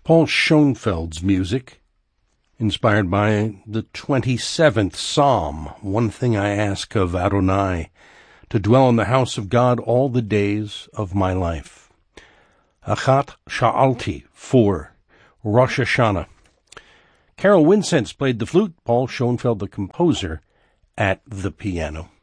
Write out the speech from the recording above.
Paul Schoenfeld's music, inspired by the 27th Psalm. One thing I ask of Adonai, to dwell in the house of God all the days of my life. Achat Sha'alti for Rosh Hashanah. Carol Winsence played the flute, Paul Schoenfeld, the composer, at the piano.